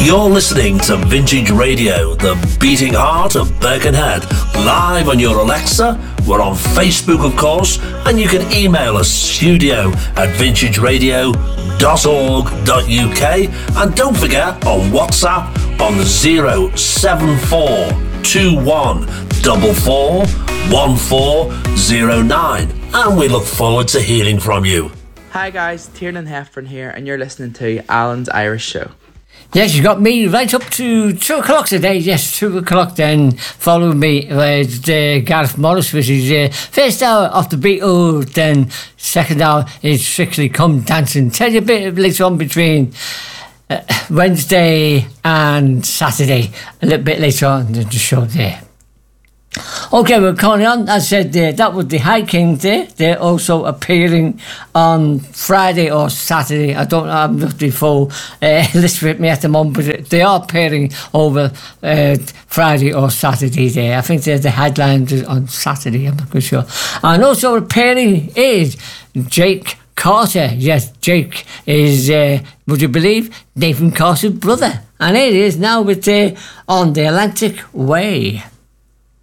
You're listening to Vintage Radio, the beating heart of Birkenhead, live on your Alexa. We're on Facebook, of course, and you can email us studio@vintageradio.org.uk, and don't forget on WhatsApp on 07441441409, and we look forward to hearing from you. Hi guys, Tiernan Heffron here, and you're listening to Alan's Irish Show. Yes, you got me right up to 2 o'clock today. Yes, 2 o'clock then. Follow me with Gareth Morris with his first hour of the Beatles. Then second hour is Strictly Come Dancing. Tell you a bit later on between Wednesday and Saturday. A little bit later on in the show there. Okay, we're calling on. As I said, that was the High Kings there. They're also appearing on Friday or Saturday. I don't know, I'm not the full list with me at the moment, but they are appearing over Friday or Saturday there. I think they're the headlines on Saturday, I'm not quite sure. And also appearing is Jake Carter. Yes, Jake is, would you believe, Nathan Carter's brother. And it is now with On the Atlantic Way.